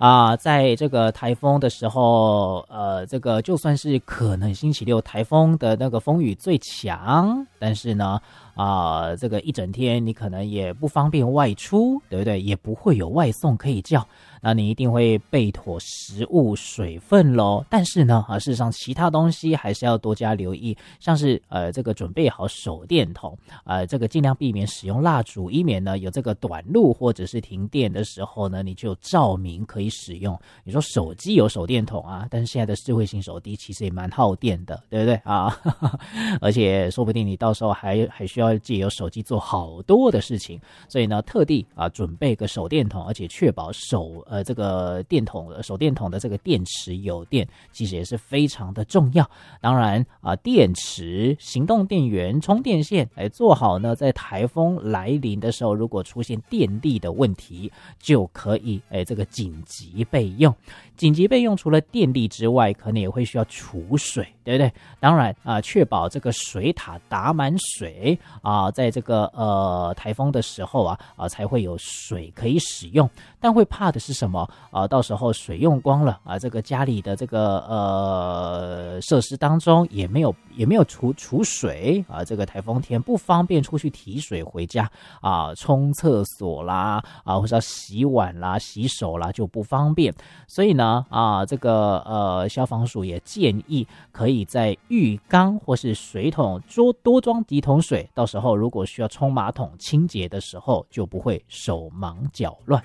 在这个台风的时候，这个就算是可能星期六台风的那个风雨最强，但是呢，这个一整天你可能也不方便外出，对不对？也不会有外送可以叫，那你一定会备妥食物、水分咯。但是呢，事实上其他东西还是要多加留意，像是这个准备好手电筒，这个尽量避免使用蜡烛，以免呢有这个短路或者是停电的时候呢，你就有照明可以使用。你说手机有手电筒啊，但是现在的智慧型手机其实也蛮耗电的，对不对啊？而且说不定你到时候还需要借由手机做好多的事情，所以呢，特地准备个手电筒，而且确保这个手电筒的这个电池有电，其实也是非常的重要。当然电池、行动电源、充电线，做好呢，在台风来临的时候，如果出现电力的问题，就可以这个紧急备用。紧急备用除了电力之外，可能也会需要储水，对不对？当然确保这个水塔打满水在这个台风的时候才会有水可以使用。但会怕的是什么？到时候水用光了这个家里的这个设施当中也没有储水这个台风天不方便出去提水回家冲厕所啦或者要洗碗啦、洗手啦就不方便。所以呢这个消防署也建议可以在浴缸或是水桶多装几桶水，到时候如果需要冲马桶清洁的时候，就不会手忙脚乱。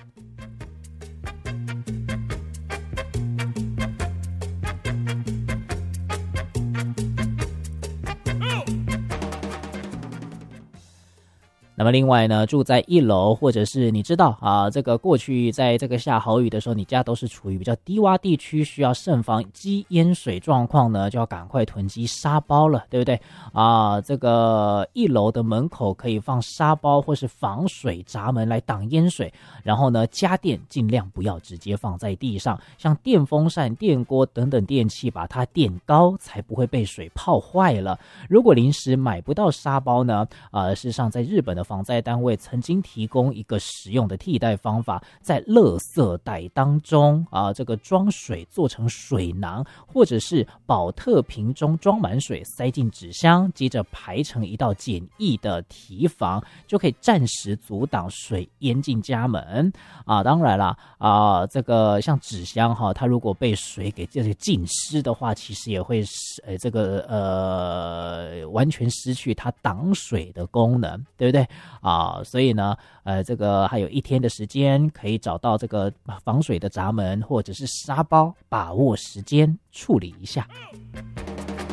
那么另外呢，住在一楼或者是你知道这个过去在这个下豪雨的时候，你家都是处于比较低洼地区，需要慎防积淹水状况呢，就要赶快囤积沙包了，对不对？这个一楼的门口可以放沙包或是防水闸门来挡淹水，然后呢，家电尽量不要直接放在地上，像电风扇、电锅等等电器，把它垫高，才不会被水泡坏了。如果临时买不到沙包呢，事实上在日本的防灾单位曾经提供一个实用的替代方法，在垃圾袋当中这个装水做成水囊，或者是保特瓶中装满水塞进纸箱，接着排成一道简易的堤防，就可以暂时阻挡水淹进家门当然啦这个像纸箱它如果被水给这个浸湿的话，其实也会这个完全失去它挡水的功能，对不对？所以呢这个还有一天的时间可以找到这个防水的闸门或者是沙包，把握时间处理一下。